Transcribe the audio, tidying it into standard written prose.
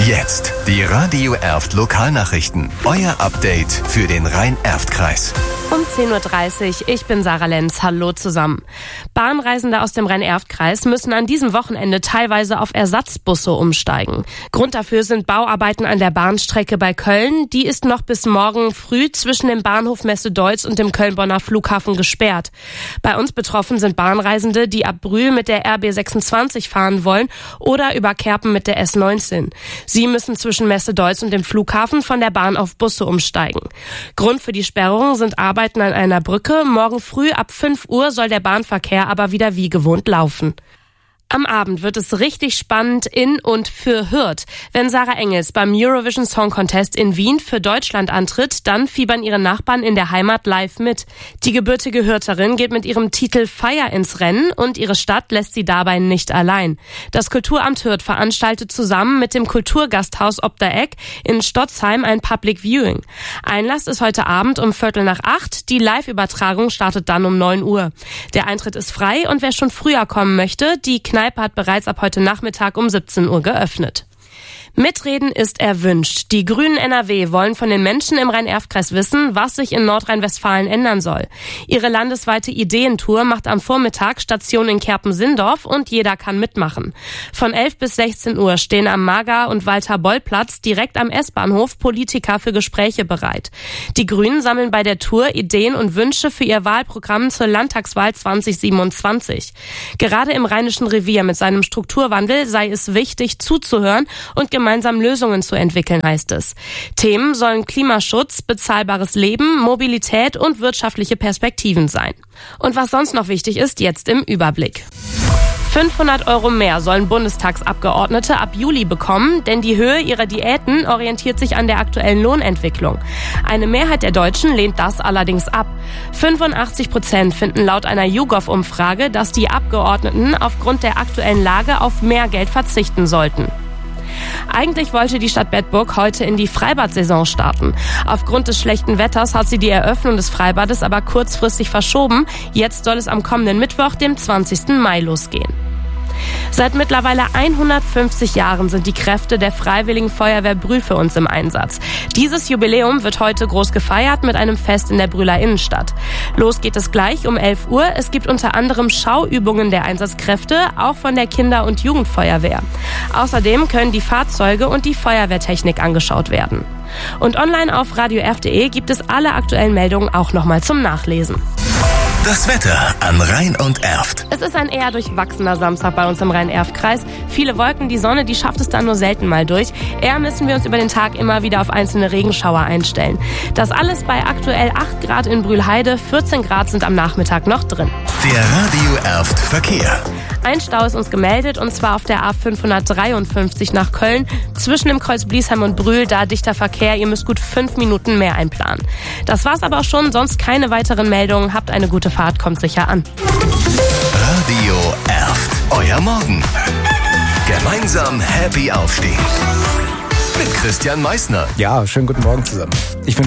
Jetzt die Radio Erft Lokalnachrichten. Euer Update für den Rhein-Erft-Kreis. Um 10.30 Uhr, ich bin Sarah Lenz. Hallo zusammen. Bahnreisende aus dem Rhein-Erft-Kreis müssen an diesem Wochenende teilweise auf Ersatzbusse umsteigen. Grund dafür sind Bauarbeiten an der Bahnstrecke bei Köln. Die ist noch bis morgen früh zwischen dem Bahnhof Messe-Deutz und dem Köln-Bonner Flughafen gesperrt. Bei uns betroffen sind Bahnreisende, die ab Brühl mit der RB 26 fahren wollen oder über Kerpen mit der S19. Sie müssen zwischen Messe-Deutz und dem Flughafen von der Bahn auf Busse umsteigen. Grund für die Sperrung sind Arbeiten an einer Brücke. Morgen früh ab 5 Uhr soll der Bahnverkehr aber wieder wie gewohnt laufen. Am Abend wird es richtig spannend in und für Hürth. Wenn Sarah Engels beim Eurovision Song Contest in Wien für Deutschland antritt, dann fiebern ihre Nachbarn in der Heimat live mit. Die gebürtige Hürtherin geht mit ihrem Titel Feier ins Rennen und ihre Stadt lässt sie dabei nicht allein. Das Kulturamt Hürth veranstaltet zusammen mit dem Kulturgasthaus Ob der Eck in Stotzheim ein Public Viewing. Einlass ist heute Abend um 7:45. Die Live-Übertragung startet dann um 9 Uhr. Der Eintritt ist frei und wer schon früher kommen möchte, die Kneipe hat bereits ab heute Nachmittag um 17 Uhr geöffnet. Mitreden ist erwünscht. Die Grünen NRW wollen von den Menschen im Rhein-Erft-Kreis wissen, was sich in Nordrhein-Westfalen ändern soll. Ihre landesweite Ideentour macht am Vormittag Station in Kerpen-Sindorf und jeder kann mitmachen. Von 11 bis 16 Uhr stehen am Marga- und Walter-Boll-Platz direkt am S-Bahnhof Politiker für Gespräche bereit. Die Grünen sammeln bei der Tour Ideen und Wünsche für ihr Wahlprogramm zur Landtagswahl 2027. Gerade im Rheinischen Revier mit seinem Strukturwandel sei es wichtig, zuzuhören und gemeinsam Lösungen zu entwickeln, heißt es. Themen sollen Klimaschutz, bezahlbares Leben, Mobilität und wirtschaftliche Perspektiven sein. Und was sonst noch wichtig ist, jetzt im Überblick. 500 € mehr sollen Bundestagsabgeordnete ab Juli bekommen, denn die Höhe ihrer Diäten orientiert sich an der aktuellen Lohnentwicklung. Eine Mehrheit der Deutschen lehnt das allerdings ab. 85% finden laut einer YouGov-Umfrage, dass die Abgeordneten aufgrund der aktuellen Lage auf mehr Geld verzichten sollten. Eigentlich wollte die Stadt Bedburg heute in die Freibad-Saison starten. Aufgrund des schlechten Wetters hat sie die Eröffnung des Freibades aber kurzfristig verschoben. Jetzt soll es am kommenden Mittwoch, dem 20. Mai, losgehen. Seit mittlerweile 150 Jahren sind die Kräfte der Freiwilligen Feuerwehr Brühl für uns im Einsatz. Dieses Jubiläum wird heute groß gefeiert mit einem Fest in der Brühler Innenstadt. Los geht es gleich um 11 Uhr. Es gibt unter anderem Schauübungen der Einsatzkräfte, auch von der Kinder- und Jugendfeuerwehr. Außerdem können die Fahrzeuge und die Feuerwehrtechnik angeschaut werden. Und online auf radioerft.de gibt es alle aktuellen Meldungen auch nochmal zum Nachlesen. Das Wetter an Rhein und Erft. Es ist ein eher durchwachsener Samstag bei uns im Rhein-Erft-Kreis. Viele Wolken, die Sonne, die schafft es dann nur selten mal durch. Eher müssen wir uns über den Tag immer wieder auf einzelne Regenschauer einstellen. Das alles bei aktuell 8 Grad in Brühlheide, 14 Grad sind am Nachmittag noch drin. Der Radio Erft Verkehr. Ein Stau ist uns gemeldet und zwar auf der A553 nach Köln. Zwischen dem Kreuz Bliesheim und Brühl, da dichter Verkehr. Ihr müsst gut 5 Minuten mehr einplanen. Das war's aber auch schon, sonst keine weiteren Meldungen. Habt eine gute Fahrt, kommt sicher an. Radio Erft. Euer Morgen. Gemeinsam happy aufstehen. Mit Christian Meissner. Ja, schönen guten Morgen zusammen. Ich wünsche